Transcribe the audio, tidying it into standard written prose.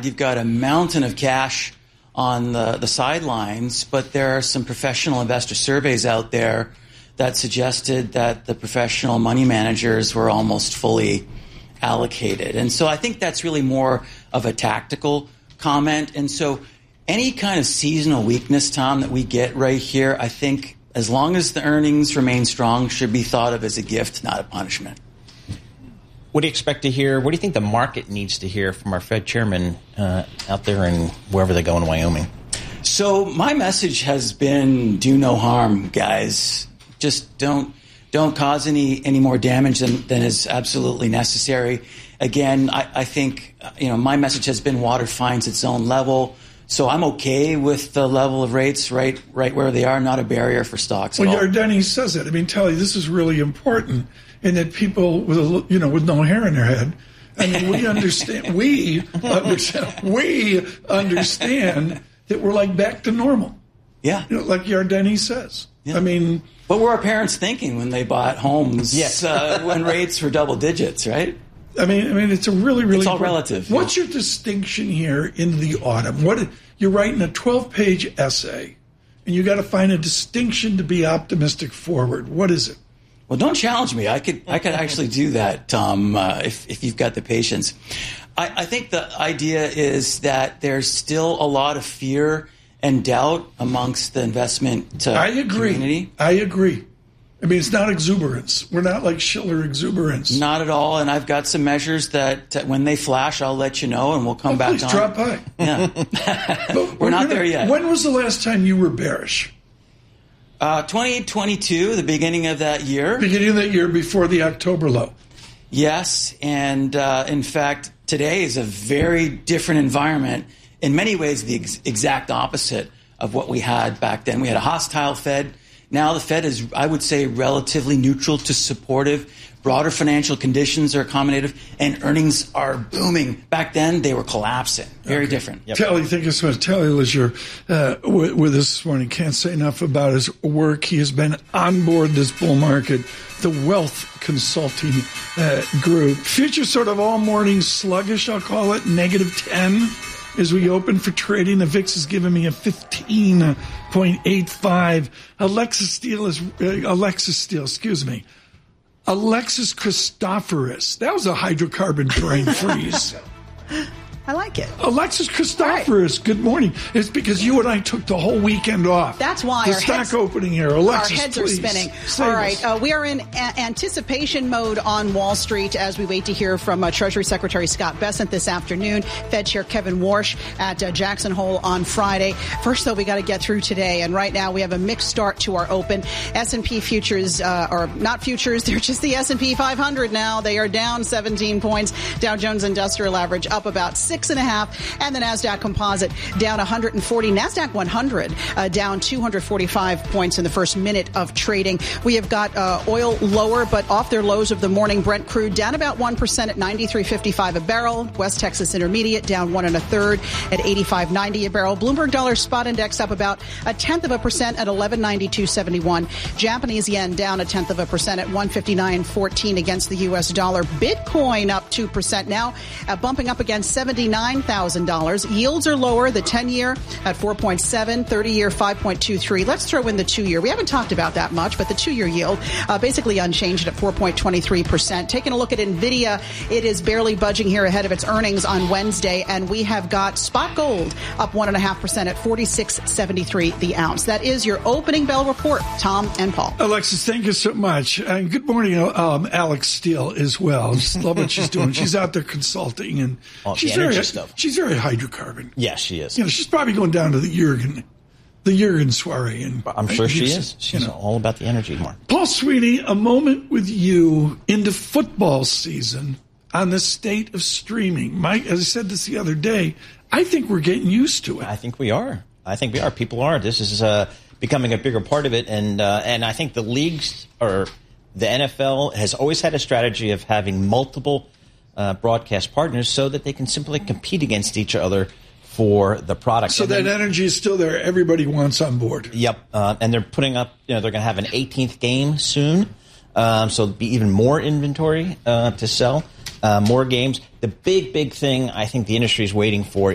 you've got a mountain of cash on the sidelines, but there are some professional investor surveys out there that suggested that the professional money managers were almost fully allocated. And so I think that's really more of a tactical comment. And so any kind of seasonal weakness, Tom, that we get right here, I think as long as the earnings remain strong, should be thought of as a gift, not a punishment. What do you expect to hear? What do you think the market needs to hear from our Fed chairman out there and wherever they go in Wyoming? So my message has been do no harm, guys. Just don't cause any more damage than is absolutely necessary. Again, I think my message has been water finds its own level. So I'm okay with the level of rates right where they are, not a barrier for stocks at all. Well, Yardeni says it. I mean, Telly, this is really important. And that people with no hair in their head, I mean, we understand. We understand that we're like back to normal. Yeah, like Yardeni says. Yeah. I mean, what were our parents thinking when they bought homes? Yes, when rates were double digits, right? I mean, it's a really it's all relative. What's your distinction here in the autumn? You're writing a 12-page essay, and you got to find a distinction to be optimistic forward. What is it? Well, don't challenge me. I could actually do that, Tom, if you've got the patience. I think the idea is that there's still a lot of fear and doubt amongst the investment community. I agree. I mean, it's not exuberance. We're not like Schiller exuberance. Not at all. And I've got some measures that when they flash, I'll let you know, and we'll come back on. Drop by. Yeah. We're not there yet. When was the last time you were bearish? 2022, the beginning of that year. Beginning of that year before the October low. Yes, and in fact, today is a very different environment. In many ways, the exact opposite of what we had back then. We had a hostile Fed. Now the Fed is, I would say, relatively neutral to supportive. Broader financial conditions are accommodative, and earnings are booming. Back then, they were collapsing. Very different. Yep. Telly, thank you so much. Telly Leger with us this morning. Can't say enough about his work. He has been on board this bull market, the Wealth Consulting Group. Future sort of all morning sluggish, I'll call it, -10 as we open for trading. The VIX is giving me a 15.85. Alexis Christoforous. That was a hydrocarbon brain freeze. I like it. Alexis Christoforous, good morning. It's because you and I took the whole weekend off. That's why the stock opening here. Alexis, our heads please, are spinning. All right, we are in anticipation mode on Wall Street as we wait to hear from Treasury Secretary Scott Bessent this afternoon, Fed Chair Kevin Warsh at Jackson Hole on Friday. First, though, we got to get through today, and right now we have a mixed start to our open. S&P futures, or not futures, they're just the S&P 500 now. They are down 17 points. Dow Jones Industrial Average up about 6.5, and the NASDAQ Composite down 140. NASDAQ 100 down 245 points in the first minute of trading. We have got oil lower, but off their lows of the morning. Brent crude down about 1% at $93.55 a barrel. West Texas Intermediate down 1 1/3 at $85.90 a barrel. Bloomberg Dollar Spot Index up about 0.1% at $11.9271. Japanese yen down 0.1% at 159.14 against the U.S. dollar. Bitcoin up 2% now, bumping up against $79,000. Yields are lower. The 10-year at 4.7, 30-year 5.23. Let's throw in the 2-year. We haven't talked about that much, but the 2-year yield basically unchanged at 4.23%. Taking a look at NVIDIA, it is barely budging here ahead of its earnings on Wednesday, and we have got spot gold up 1.5% at $46.73 the ounce. That is your opening bell report, Tom and Paul. Alexis, thank you so much. And good morning, Alex Steele as well. Just love what she's doing. She's out there consulting, and she's very hydrocarbon. Yes, she is. She's probably going down to the Jurgen soiree. And I'm sure she is. She's all about the energy more. Paul Sweeney, a moment with you into football season on the state of streaming. Mike, as I said this the other day, I think we're getting used to it. I think we are. People are. This is becoming a bigger part of it, and I think the leagues or the NFL has always had a strategy of having multiple broadcast partners so that they can simply compete against each other for the product. So that energy is still there. Everybody wants on board. Yep. And they're putting up, they're going to have an 18th game soon. So there'll be even more inventory to sell, more games. The big thing I think the industry is waiting for